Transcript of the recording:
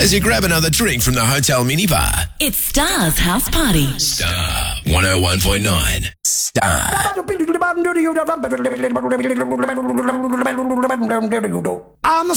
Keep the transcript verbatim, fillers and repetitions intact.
as you grab another drink from the hotel minibar. It's Star's House Party. Star one oh one point nine. Star. I'm